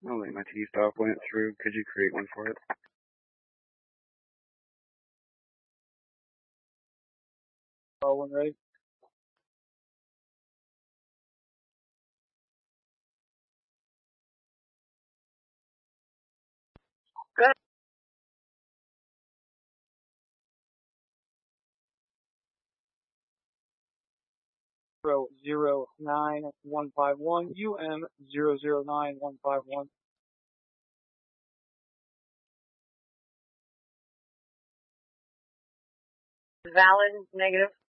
Oh, wait, my T-stop went through. Could you create one for it? When ready. Good. 09151 UM009151. Valid, negative.